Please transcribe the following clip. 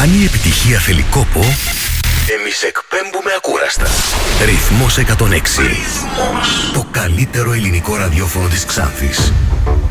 Αν η επιτυχία θέλει κόπο, εμείς εκπέμπουμε ακούραστα. Ρυθμός 106. Ρυθμός. Το καλύτερο ελληνικό ραδιόφωνο της Ξάνθης.